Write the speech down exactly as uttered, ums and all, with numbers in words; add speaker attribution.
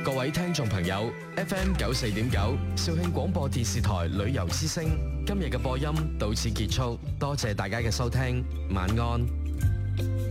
Speaker 1: 各位聽眾朋友 ，F M 九四點九肇慶廣播電視台旅遊之聲，今日嘅播音到此結束，多謝大家嘅收聽，晚安。